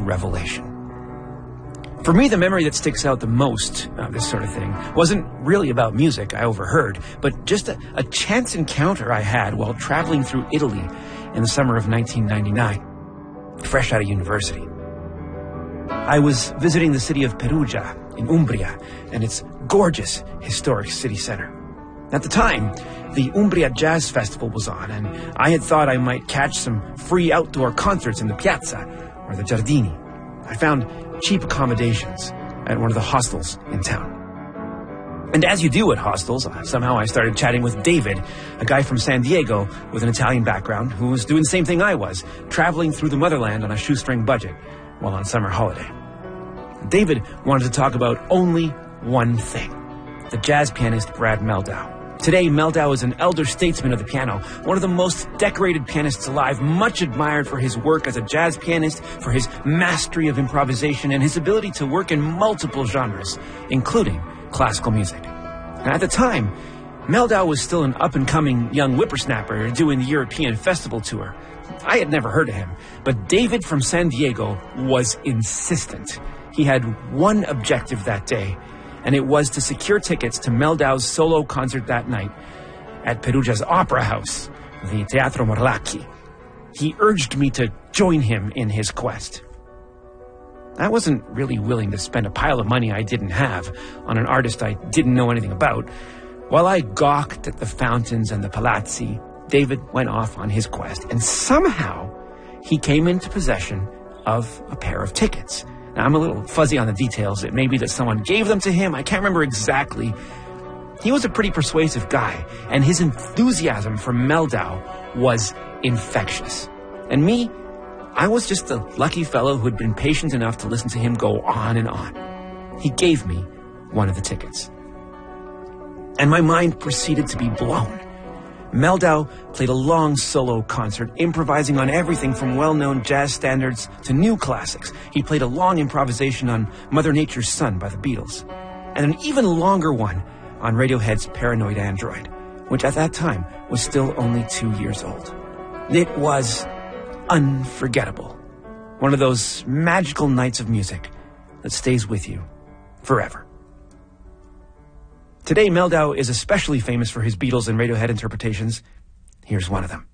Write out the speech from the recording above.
revelation. For me, the memory that sticks out the most of this sort of thing wasn't really about music I overheard, but just a chance encounter I had while traveling through Italy in the summer of 1999, fresh out of university. I was visiting the city of Perugia in Umbria and its gorgeous historic city center. At the time, the Umbria Jazz Festival was on, and I had thought I might catch some free outdoor concerts in the piazza or the Giardini. I found cheap accommodations at one of the hostels in town. And as you do at hostels, somehow I started chatting with David, a guy from San Diego with an Italian background who was doing the same thing I was, traveling through the motherland on a shoestring budget while on summer holiday. David wanted to talk about only one thing: the jazz pianist Brad Mehldau. Today, Mehldau is an elder statesman of the piano, one of the most decorated pianists alive, much admired for his work as a jazz pianist, for his mastery of improvisation, and his ability to work in multiple genres, including classical music. And at the time, Mehldau was still an up-and-coming young whippersnapper doing the European festival tour. I had never heard of him, but David from San Diego was insistent. He had one objective that day, and it was to secure tickets to Mehldau's solo concert that night at Perugia's Opera House, the Teatro Morlacchi. He urged me to join him in his quest. I wasn't really willing to spend a pile of money I didn't have on an artist I didn't know anything about. While I gawked at the fountains and the palazzi, David went off on his quest, and somehow he came into possession of a pair of tickets. Now, I'm a little fuzzy on the details. It may be that someone gave them to him. I can't remember exactly. He was a pretty persuasive guy, and his enthusiasm for Mehldau was infectious. And me, I was just a lucky fellow who had been patient enough to listen to him go on and on. He gave me one of the tickets. And my mind proceeded to be blown. Mehldau played a long solo concert, improvising on everything from well-known jazz standards to new classics. He played a long improvisation on Mother Nature's Son by the Beatles, and an even longer one on Radiohead's Paranoid Android, which at that time was still only 2 years old. It was unforgettable. One of those magical nights of music that stays with you forever. Today, Mehldau is especially famous for his Beatles and Radiohead interpretations. Here's one of them.